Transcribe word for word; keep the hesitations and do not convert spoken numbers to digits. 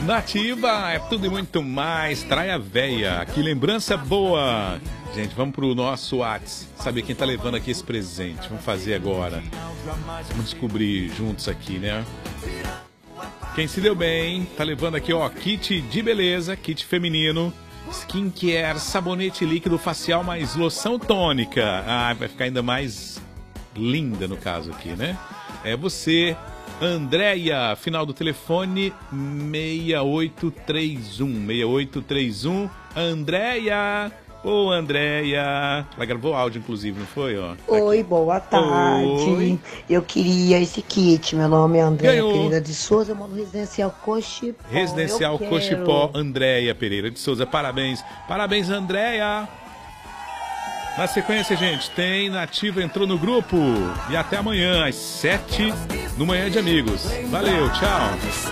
Nativa é tudo e muito mais. Traia véia, que lembrança boa. Gente, vamos pro nosso Whats, saber quem tá levando aqui esse presente. Vamos fazer agora. Vamos descobrir juntos aqui, né? Quem se deu bem, tá levando aqui, ó, kit de beleza, kit feminino, skincare, sabonete líquido facial mais loção tônica. Ah, vai ficar ainda mais linda no caso aqui, né? É você, Andréia, final do telefone seis oito três um, seis oito três um, Andréia. Ô, Andréia, ela gravou áudio, inclusive, não foi? Ó, tá Oi, aqui. boa tarde. Oi. Eu queria esse kit. Meu nome é Andréia Ganhou. Pereira de Souza, eu moro no Residencial Cochipó. Residencial Eu Cochipó, quero. Andréia Pereira de Souza. Parabéns. Parabéns, Andréia. Na sequência, gente, tem Nativa entrou no grupo. E até amanhã, às sete, no Manhã de Amigos. Valeu, tchau.